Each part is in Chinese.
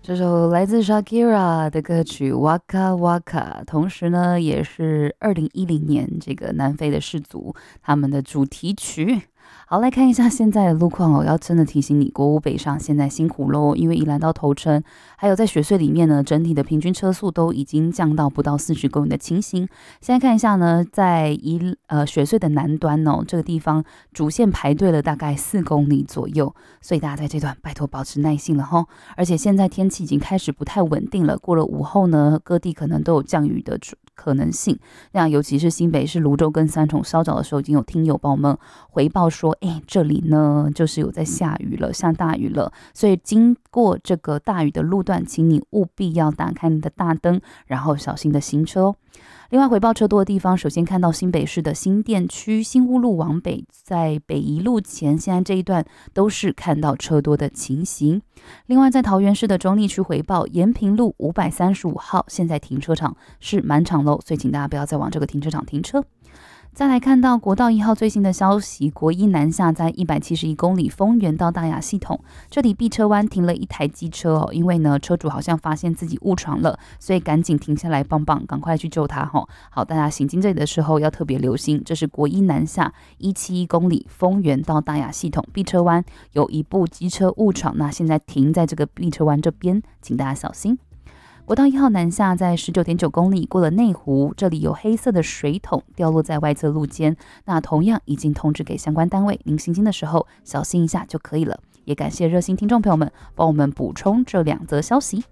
这首来自 Shakira 的歌曲《Waka Waka》，同时呢，也是2010年这个南非的氏族他们的主题曲。好，来看一下现在的路况哦。要真的提醒你，国五北上现在辛苦喽，因为宜兰到头城，还有在雪隧里面呢，整体的平均车速都已经降到不到40公里的情形。现在看一下呢，在雪隧的南端哦，这个地方主线排队了大概4公里左右，所以大家在这段拜托保持耐心了哈。而且现在天气已经开始不太稳定了，过了午后呢，各地可能都有降雨的可能性。那尤其是新北市芦洲跟三重稍早的时候，已经有听友帮我们回报说，这里呢就是有在下雨了，下大雨了，所以经过这个大雨的路段，请你务必要打开你的大灯，然后小心的行车哦。另外回报车多的地方，首先看到新北市的新店区新屋路往北，在北宜路前，现在这一段都是看到车多的情形。另外在桃园市的中坜区回报，延平路535号，现在停车场是满场喽，所以请大家不要再往这个停车场停车。再来看到国道1号最新的消息，国一南下在171公里丰原到大雅系统，这里避车弯停了一台机车哦，因为呢车主好像发现自己误闯了，所以赶紧停下来帮帮，赶快去救他哦。好，大家行经这里的时候要特别留心，这是国一南下171公里丰原到大雅系统避车弯有一部机车误闯，那现在停在这个避车弯这边，请大家小心。国道1号南下在19.9公里过了内湖，这里有黑色的水桶掉落在外侧路肩，那同样已经通知给相关单位，您行经的时候小心一下就可以了。也感谢热心听众朋友们帮我们补充这2则消息。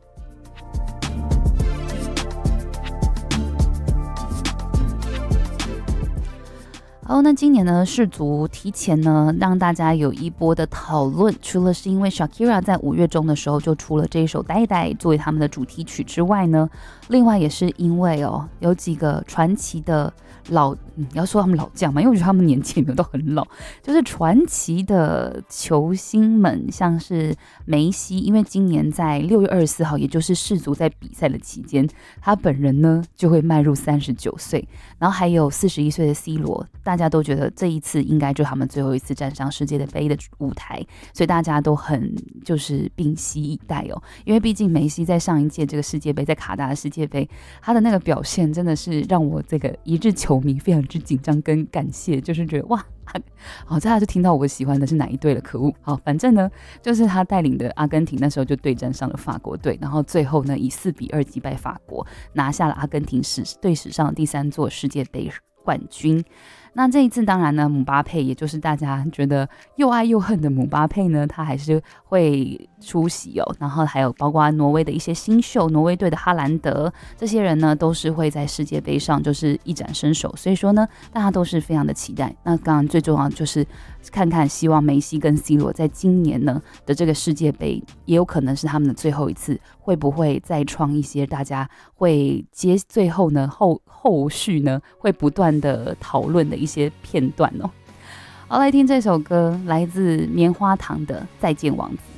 好，那今年呢，世足提前呢让大家有一波的讨论，除了是因为 Shakira 在5月中的时候就出了这一首《呆呆》作为他们的主题曲之外呢，另外也是因为有几个传奇的要说他们老将嘛，因为我觉得他们年纪也没有都很老，就是传奇的球星们，像是梅西，因为今年在6月24号，也就是世足在比赛的期间，他本人呢就会迈入39岁，然后还有41岁的 C 罗，大家都觉得这一次应该就他们最后一次站上世界杯的舞台，所以大家都很就是屏息以待哦。因为毕竟梅西在上一届这个世界杯，在卡达的世界杯，他的那个表现真的是让我这个一日球迷非常之紧张跟感谢，就是觉得哇，好，大家就听到我喜欢的是哪一队了，可恶！好，反正呢，就是他带领的阿根廷那时候就对战上了法国队，然后最后呢以4-2击败法国，拿下了阿根廷队史上第3座世界杯冠军。那这一次当然呢，姆巴佩也就是大家觉得又爱又恨的姆巴佩呢，他还是会出席哦。然后还有包括挪威的一些新秀，挪威队的哈兰德，这些人呢都是会在世界杯上就是一展身手。所以说呢，大家都是非常的期待。那当然最重要就是看看，希望梅西跟 C 罗在今年呢的这个世界杯，也有可能是他们的最后一次，会不会再创一些大家会最后呢后续呢会不断的讨论的一些片段哦。好，来听这首歌，来自棉花糖的《再见王子》。